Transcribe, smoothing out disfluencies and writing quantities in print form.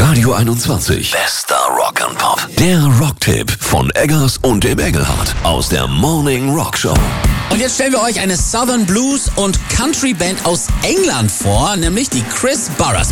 Radio 21. Bester Rock'n'Pop. Der Rocktipp von Eggers und dem Engelhardt aus der Morning Rock Show. Und jetzt stellen wir euch eine Southern Blues und Country Band aus England vor, nämlich die Chris Burrers.